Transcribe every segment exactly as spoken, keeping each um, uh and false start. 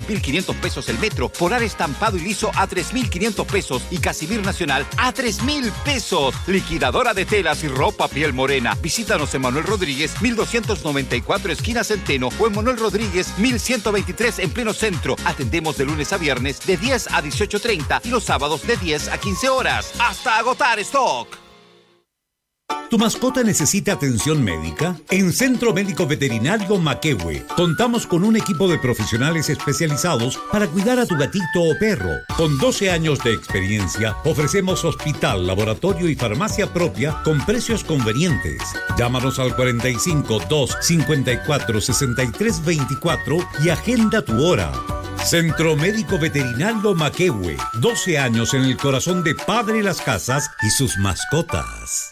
mil quinientos pesos el metro, polar estampado y liso a tres mil quinientos pesos y Casimir Nacional a tres mil pesos. Liquidadora de telas y ropa piel morena. Visítanos en Manuel Rodríguez, mil doscientos noventa y cuatro esquina Centeno o en Manuel Rodríguez, mil ciento veintitrés en pleno centro. Atendemos de lunes a viernes de diez a dieciocho treinta y los sábados de diez a quince horas. ¡Hasta agotar stock! ¿Tu mascota necesita atención médica? En Centro Médico Veterinario Maquehue contamos con un equipo de profesionales especializados para cuidar a tu gatito o perro. Con doce años de experiencia, ofrecemos hospital, laboratorio y farmacia propia con precios convenientes. Llámanos al cuarenta y cinco, dos, cincuenta y cuatro, sesenta y tres veinticuatro y agenda tu hora. Centro Médico Veterinario Maquehue, doce años en el corazón de Padre Las Casas y sus mascotas.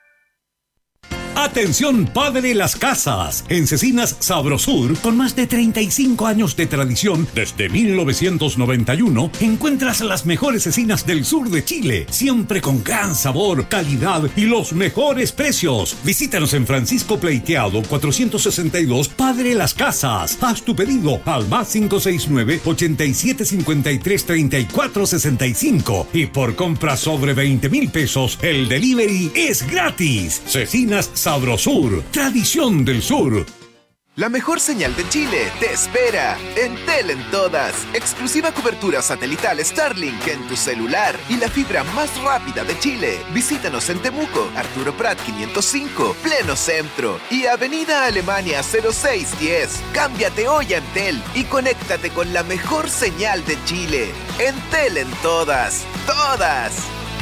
Atención Padre Las Casas, en Cecinas Sabrosur, con más de treinta y cinco años de tradición, desde mil novecientos noventa y uno, encuentras las mejores cecinas del sur de Chile, siempre con gran sabor, calidad y los mejores precios. Visítanos en Francisco Pleiteado cuatrocientos sesenta y dos, Padre Las Casas. Haz tu pedido al más cinco seis nueve, ochenta y siete cincuenta y tres, treinta y cuatro sesenta y cinco y por compra sobre veinte mil pesos, el delivery es gratis. Cecinas Sabrosur, tradición del sur. La mejor señal de Chile te espera. Entel en todas. Exclusiva cobertura satelital Starlink en tu celular y la fibra más rápida de Chile. Visítanos en Temuco, Arturo Prat quinientos cinco, pleno centro y Avenida Alemania cero seis diez. Cámbiate hoy a Entel y conéctate con la mejor señal de Chile. Entel en todas. ¡Todas!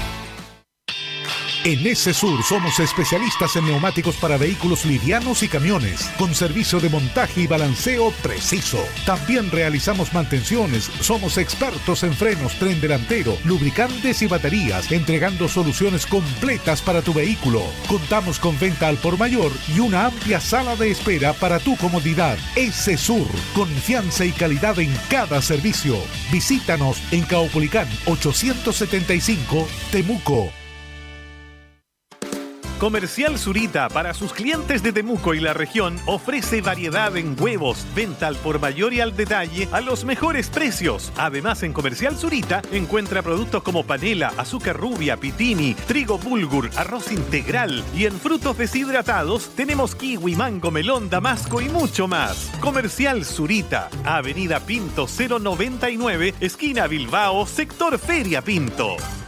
En S-Sur somos especialistas en neumáticos para vehículos livianos y camiones, con servicio de montaje y balanceo preciso. También realizamos mantenciones, somos expertos en frenos, tren delantero, lubricantes y baterías, entregando soluciones completas para tu vehículo. Contamos con venta al por mayor y una amplia sala de espera para tu comodidad. S-Sur, confianza y calidad en cada servicio. Visítanos en Caupolicán ochocientos setenta y cinco, Temuco. Comercial Zurita, para sus clientes de Temuco y la región, ofrece variedad en huevos, venta al por mayor y al detalle a los mejores precios. Además, en Comercial Zurita encuentra productos como panela, azúcar rubia, pitini, trigo bulgur, arroz integral y en frutos deshidratados tenemos kiwi, mango, melón, damasco y mucho más. Comercial Zurita, Avenida Pinto cero noventa y nueve, esquina Bilbao, sector Feria Pinto.